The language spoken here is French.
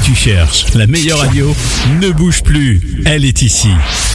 tu cherches la meilleure radio, ne bouge plus, elle est ici.